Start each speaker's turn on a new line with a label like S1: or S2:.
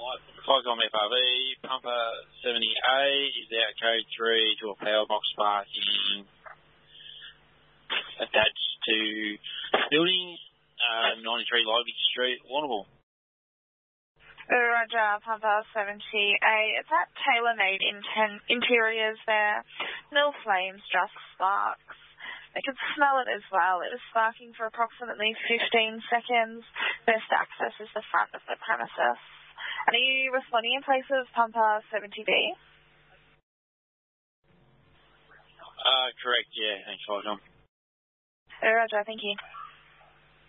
S1: Flycom FRV, Pumper 70A is out code 3 to a power box parking attached to building 93 Library Street, Warrnambool.
S2: Roger, Pumper 70A. It's at Tailor-Made Interiors there. No flames, just sparks. I could smell it as well. It was sparking for approximately 15 seconds. Best access is the front of the premises. And are you responding in place of Pumper 70B?
S1: Correct, yeah. Thanks, Flycom.
S2: Roger, thank you.